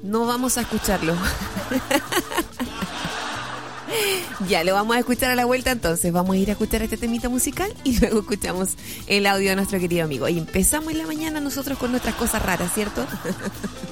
No vamos a escucharlo. Ya, lo vamos a escuchar a la vuelta entonces. Vamos a ir a escuchar este temita musical y luego escuchamos el audio de nuestro querido amigo. Y empezamos en la mañana nosotros con nuestras cosas raras, ¿cierto?